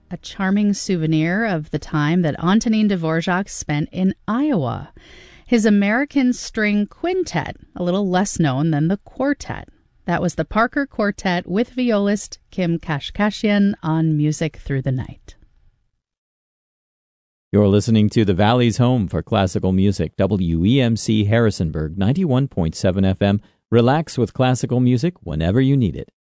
a charming souvenir of the time that Antonin Dvorak spent in Iowa. His American String Quintet, a little less known than the quartet. That was the Parker Quartet with violist Kim Kashkashian on Music Through the Night. You're listening to the Valley's home for classical music, WEMC Harrisonburg, 91.7 FM. Relax with classical music whenever you need it.